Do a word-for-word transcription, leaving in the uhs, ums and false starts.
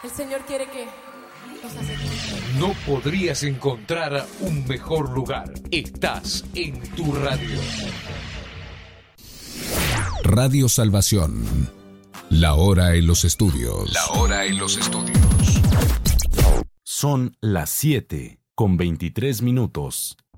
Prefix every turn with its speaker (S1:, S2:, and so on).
S1: El Señor quiere que nos acerquemos.
S2: No podrías encontrar un mejor lugar. Estás en tu radio.
S3: Radio Salvación. La hora en los estudios.
S2: La hora en los estudios.
S4: Son las siete con veintitrés minutos.